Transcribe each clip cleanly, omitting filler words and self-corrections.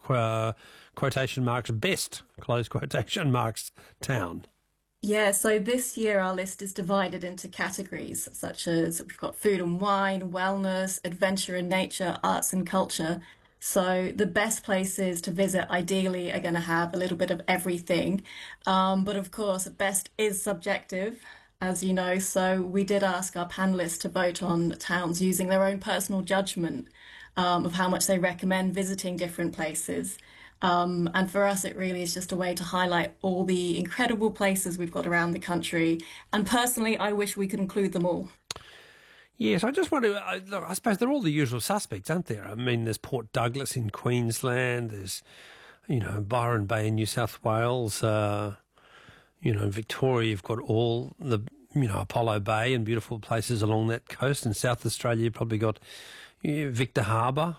quotation marks, best, close quotation marks, town? Yeah, so this year our list is divided into categories such as we've got food and wine, wellness, adventure and nature, arts and culture. So the best places to visit ideally are going to have a little bit of everything. But of course, best is subjective, as you know. So we did ask our panelists to vote on towns using their own personal judgment of how much they recommend visiting different places. And for us, it really is just a way to highlight all the incredible places we've got around the country. And personally, I wish we could include them all. Yes, I just want to look. I suppose they're all the usual suspects, aren't there? I mean, there's Port Douglas in Queensland. There's, Byron Bay in New South Wales. Victoria. You've got all the, Apollo Bay and beautiful places along that coast. In South Australia, you've probably got Victor Harbour.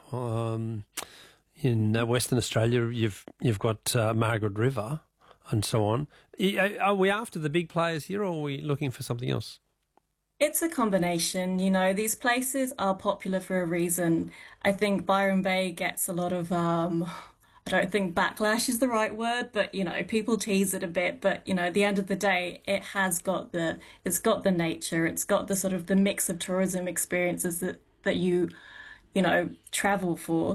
In Western Australia, you've got Margaret River and so on. Are we after the big players here, or are we looking for something else? It's a combination, these places are popular for a reason. I think Byron Bay gets a lot of, I don't think backlash is the right word, but people tease it a bit. But at the end of the day, it's got the nature, it's got the sort of the mix of tourism experiences that you travel for.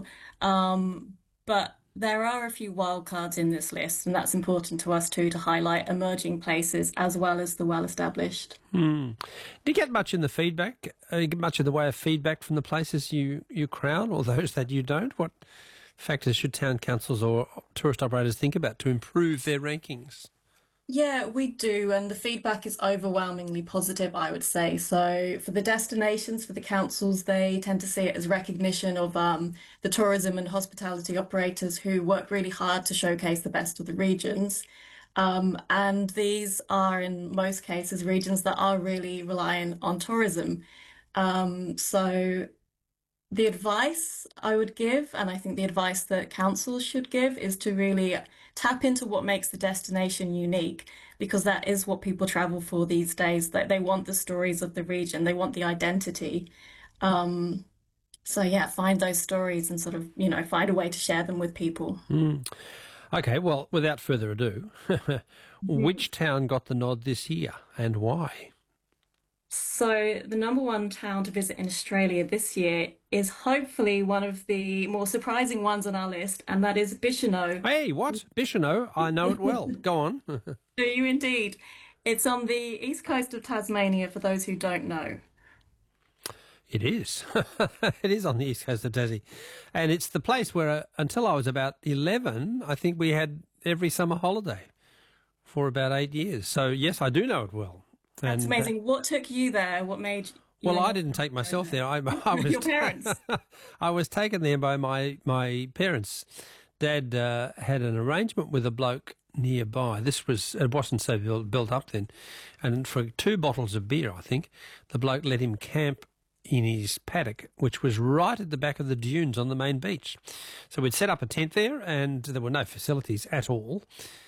But there are a few wild cards in this list, and that's important to us too, to highlight emerging places as well as the well-established. Do you get much in the feedback? You get much in the way of feedback from the places you crown, or those that you don't? What factors should town councils or tourist operators think about to improve their rankings? Yeah, we do, and the feedback is overwhelmingly positive, I would say. So, for the destinations, for the councils, they tend to see it as recognition of the tourism and hospitality operators who work really hard to showcase the best of the regions. And these are, in most cases, regions that are really relying on tourism. So, the advice I would give, and I think the advice that councils should give, is to really tap into what makes the destination unique, because that is what people travel for these days. That they want the stories of the region, they want the identity. Um, so yeah, find those stories and sort of, find a way to share them with people. Okay, well, without further ado, which town got the nod this year and why? So, the number one town to visit in Australia this year is hopefully one of the more surprising ones on our list, and that is Bicheno. Hey, what? Bicheno? I know it well. Go on. Do you indeed? It's on the east coast of Tasmania, for those who don't know. It is. It is on the east coast of Tassie. And it's the place where, until I was about 11, I think we had every summer holiday for about 8 years. So, yes, I do know it well. That's And amazing. What took you there? What made you well, and I your didn't take myself there. I was your parents? I was taken there by my parents. Dad had an arrangement with a bloke nearby. It wasn't so built up then, and for 2 bottles of beer, I think the bloke let him camp in his paddock, which was right at the back of the dunes on the main beach. So we'd set up a tent there, and there were no facilities at all.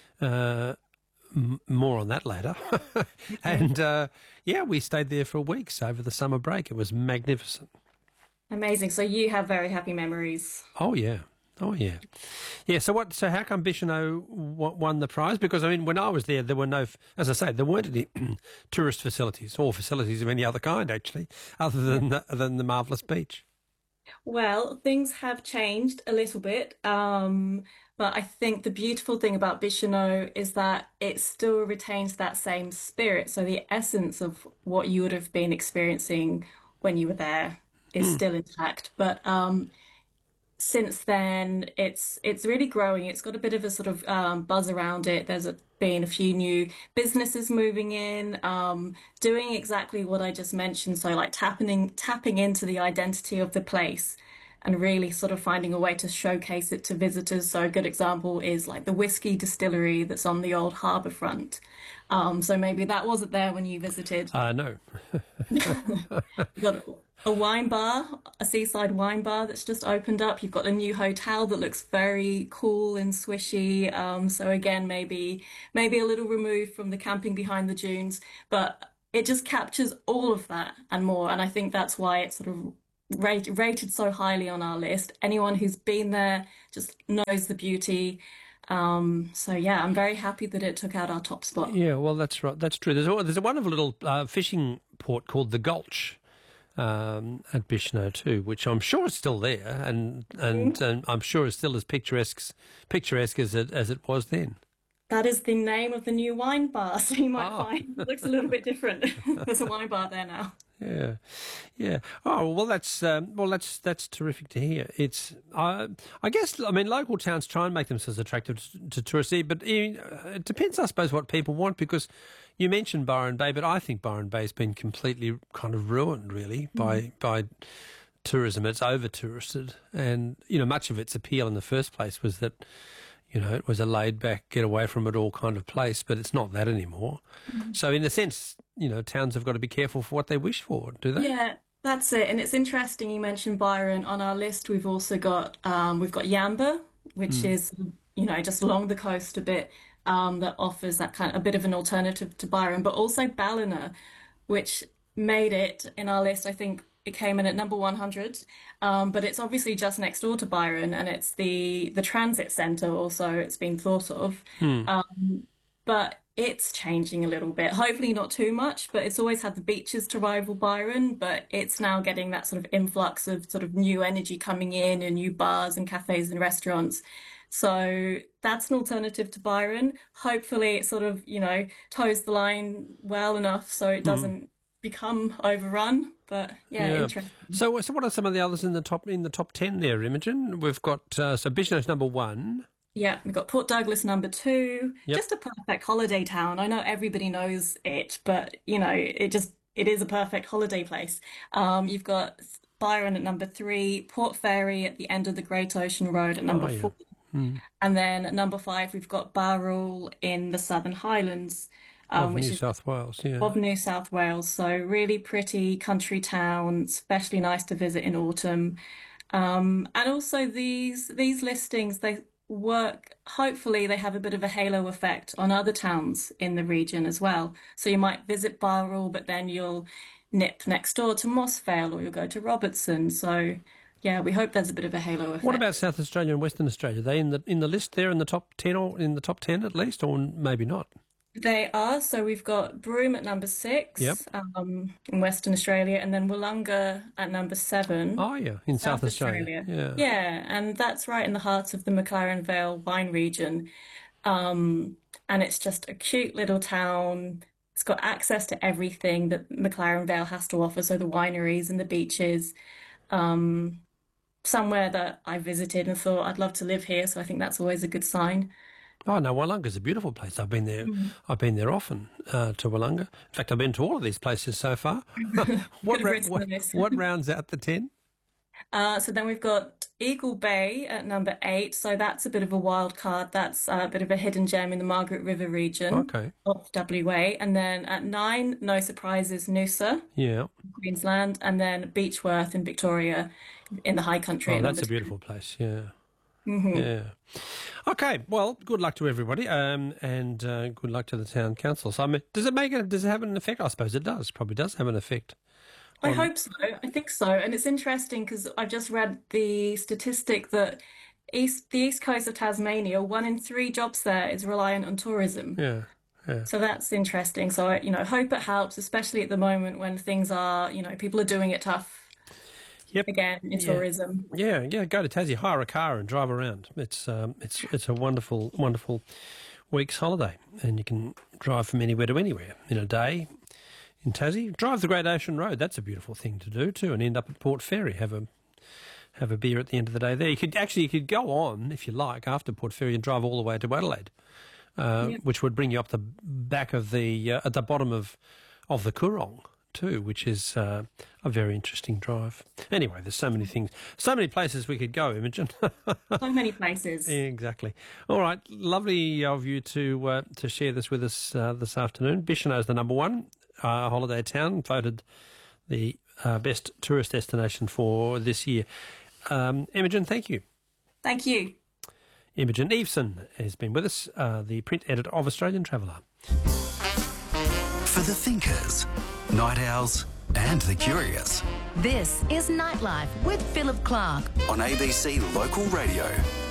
More on that later. And we stayed there for weeks over the summer break. It was magnificent. Amazing. So you have very happy memories. Oh yeah. Oh yeah. Yeah. So what? So how come Bicheno won the prize? Because I mean, when I was there, there were no, as I say, there weren't any tourist facilities or facilities of any other kind actually, other than the marvellous beach. Well, things have changed a little bit, but I think the beautiful thing about Bicheno is that it still retains that same spirit. So the essence of what you would have been experiencing when you were there is still intact. But since then, it's really growing. It's got a bit of a sort of buzz around it. Been a few new businesses moving in, doing exactly what I just mentioned. So like tapping into the identity of the place and really sort of finding a way to showcase it to visitors. So a good example is like the whiskey distillery that's on the old harbour front. So maybe that wasn't there when you visited. No. You've got a wine bar, a seaside wine bar that's just opened up. You've got a new hotel that looks very cool and swishy. So again, maybe a little removed from the camping behind the dunes, but it just captures all of that and more. And I think that's why it sort of rated so highly on our list. Anyone who's been there just knows the beauty. So yeah, I'm very happy that it took out our top spot. Yeah, well, that's right. That's true. There's a wonderful little fishing port called the Gulch at Bichno too, which I'm sure is still there, and I'm sure is still as picturesque as it was then. That is the name of the new wine bar, so you might Ah, find it looks a little bit different. There's a wine bar there now. yeah, yeah. Oh well, that's terrific to hear. I guess I mean local towns try and make themselves attractive to tourists, but it depends, I suppose, what people want. Because you mentioned Byron Bay, but I think Byron Bay has been completely kind of ruined, really, by tourism. It's over touristed, and much of its appeal in the first place was that. It was a laid-back, get away from it all kind of place, but it's not that anymore. So in a sense, towns have got to be careful for what they wish for, do they? Yeah, that's it. And it's interesting you mentioned Byron. On our list, we've also got Yamba, which is, just along the coast a bit, that offers that kind of a bit of an alternative to Byron, but also Ballina, which made it in our list. I think it came in at number 100, but it's obviously just next door to Byron, and it's the transit centre also it's been thought of. But it's changing a little bit. Hopefully not too much, but it's always had the beaches to rival Byron, but it's now getting that sort of influx of sort of new energy coming in and new bars and cafes and restaurants. So that's an alternative to Byron. Hopefully it sort of, toes the line well enough so it doesn't become overrun. But yeah, Yeah. interesting. So what are some of the others in the top 10 there, Imogen? We've got so Bichno's number one. Yeah, we've got Port Douglas number two. Yep. Just a perfect holiday town. I know everybody knows it, but it is a perfect holiday place. You've got Byron at number three, Port Fairy at the end of the Great Ocean Road at Oh number yeah. four, and then at number five we've got Barrel in the Southern Highlands, Of which New is South Wales. Yeah. of New South Wales. So really pretty country town, especially nice to visit in autumn. And also these listings, they work, hopefully they have a bit of a halo effect on other towns in the region as well. So you might visit Barrel, but then you'll nip next door to Mossvale or you'll go to Robertson. So yeah, we hope there's a bit of a halo What effect. about South Australia and Western Australia? Are they in the list there in the top 10 or in the top 10 at least, or maybe not? They are. So we've got Broome at number Yep. six, in Western Australia, and then Wollonga at number seven. Oh yeah, in South South Australia. Australia. Yeah. Yeah, and that's right in the heart of the McLaren Vale wine region. Um, and it's just a cute little town. It's got access to everything that McLaren Vale has to offer, so the wineries and the beaches. Um, Somewhere that I visited and thought I'd love to live here, so I think that's always a good sign. Oh no, Wollonga's a beautiful place. I've been there. Mhm. I've been there often to Wollonga. In fact, I've been to all of these places so far. Could What have ra- written what, the list. what rounds out the 10? So then we've got Eagle Bay at number eight. So that's a bit of a wild card. That's a bit of a hidden gem in the Margaret River region Okay. of WA. And then at nine, no surprises, Noosa, Yeah. Queensland, and then Beechworth in Victoria in the High Country Oh, at that's number a beautiful place. Yeah. 10. Yeah. Okay. Well, good luck to everybody, and good luck to the town council. So, I mean, does it have an effect? I suppose it does. Probably does have an effect I on. hope so. I think so. And it's interesting because I've just read the statistic that the east coast of Tasmania, one in three jobs there is reliant on tourism. Yeah. Yeah. So that's interesting. So I, hope it helps, especially at the moment when things are, people are doing it tough Yep. again in Yeah. tourism. Yeah. Yeah. Go to Tassie, hire a car, and drive around. It's a wonderful, wonderful week's holiday, and you can drive from anywhere to anywhere in a day. In Tassie, drive the Great Ocean Road. That's a beautiful thing to do too, and end up at Port Fairy. Have a beer at the end of the day there. You could go on if you like after Port Fairy and drive all the way to Adelaide, Yeah. which would bring you up the back of the at the bottom of the Coorong too, which is a very interesting drive. Anyway, there's so many things, so many places we could go, Imogen. So many places. Exactly. All right, lovely of you to share this with us this afternoon. Bichno is the number one holiday town, voted the best tourist destination for this year. Imogen, thank you. Thank you. Imogen Eveson has been with us, the print editor of Australian Traveller. For the thinkers, night owls and the curious This is Nightlife with Philip Clark on ABC Local Radio.